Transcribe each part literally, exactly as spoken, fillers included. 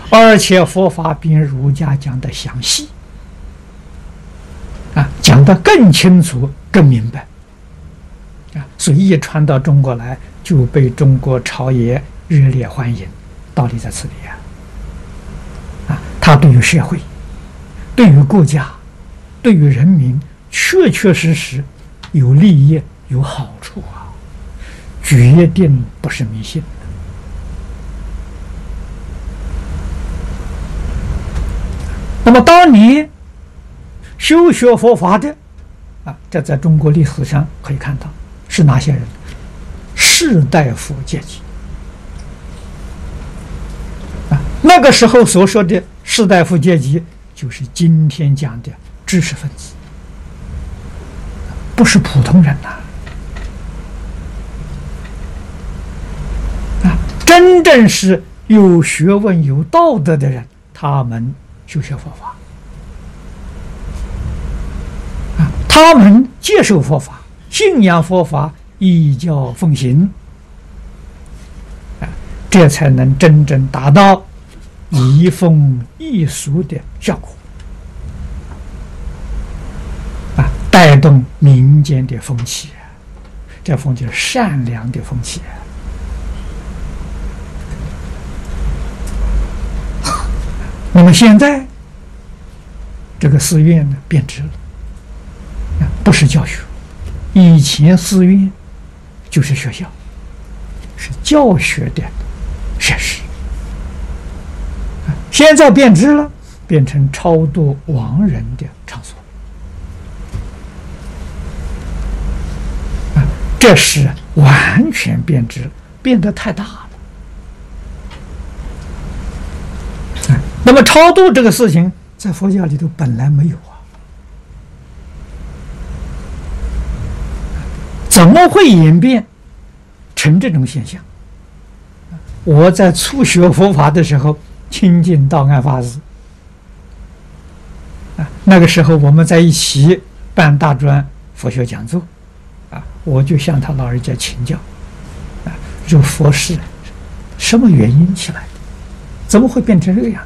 而且佛法比儒家讲的详细，啊，讲得更清楚、更明白，啊，所以一传到中国来，就被中国朝野热烈欢迎。道理在此里啊！啊，他对于社会、对于国家、对于人民，确确实实有利益、有好处啊，决定不是迷信。那么当年修学佛法的啊，这在中国历史上可以看到是哪些人？士大夫阶级啊，那个时候所说的士大夫阶级，就是今天讲的知识分子，不是普通人呐、啊！啊，真正是有学问、有道德的人，他们修学佛法，啊，他们接受佛法，信仰佛法，依教奉行，啊，这才能真正达到移风易俗的效果，啊，带动民间的风气，这风气是善良的风气。那么现在这个寺院呢变质了，不是教学，以前寺院就是学校，是教学的设施，现在变质了，变成超度亡人的场所，这是完全变质了，变得太大了。那么超度这个事情在佛教里头本来没有啊，怎么会演变成这种现象？我在初学佛法的时候，亲近道安法师啊，那个时候我们在一起办大专佛学讲座啊，我就向他老人家请教啊，这佛事什么原因起来的？怎么会变成这个样子？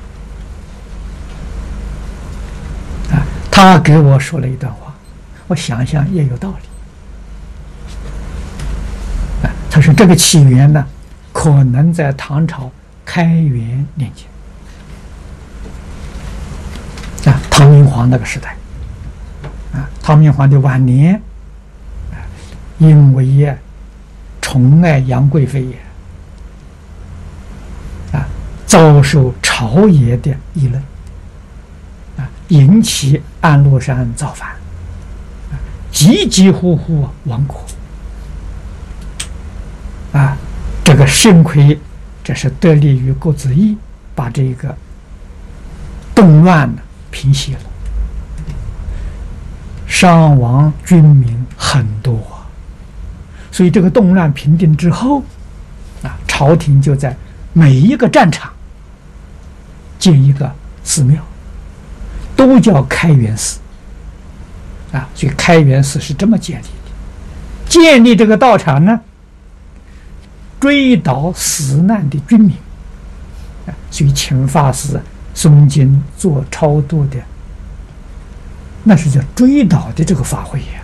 他给我说了一段话，我想想也有道理。啊，他说这个起源呢，可能在唐朝开元年间，啊，唐明皇那个时代，啊，唐明皇的晚年，啊，因为也宠爱杨贵妃也，啊，遭受朝野的议论。引起安禄山造反，急急呼呼亡国。啊，这个幸亏这是得力于郭子仪，把这个动乱呢平息了，伤亡军民很多啊。所以这个动乱平定之后，啊，朝廷就在每一个战场建一个寺庙。都叫开元寺啊，所以开元寺是这么建立的。建立这个道场呢，追悼死难的军民啊，所以请法师诵经做超度的，那是叫追悼的这个法会呀，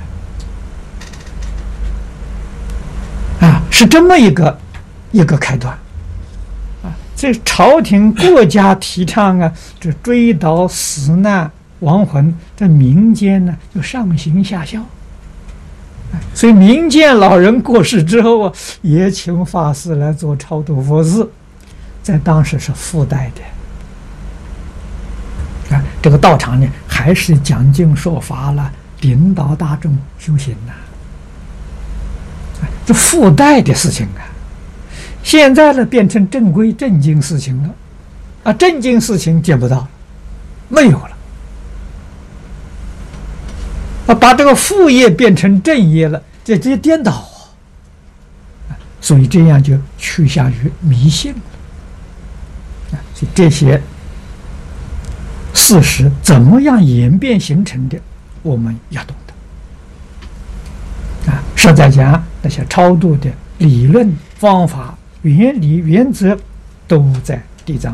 啊，是这么一个一个开端。这朝廷国家提倡啊，这追悼死难亡魂，在民间呢就上行下效，所以民间老人过世之后啊，也请法师来做超度佛事，在当时是附带的。啊，这个道场呢，还是讲经说法了，领导大众修行呐、啊，这附带的事情啊。现在呢，变成正规正经事情了，啊，正经事情见不到了，没有了，啊，把这个副业变成正业了，这这颠倒啊，所以这样就趋向于迷信了，啊，所以这些事实怎么样演变形成的，我们要懂得，啊，实在讲那些超度的理论方法。原理原则都在地藏